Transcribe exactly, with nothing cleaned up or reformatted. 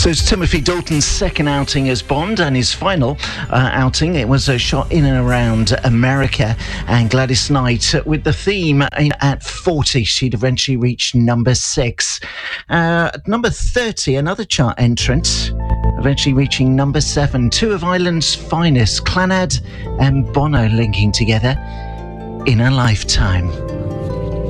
So it's Timothy Dalton's second outing as Bond, and his final uh, outing, it was a shot in and around America. And Gladys Knight, uh, with the theme in, at forty, she'd eventually reached number six. Uh, at number thirty, another chart entrant, eventually reaching number seven. Two of Ireland's finest, Clannad and Bono, linking together in a lifetime.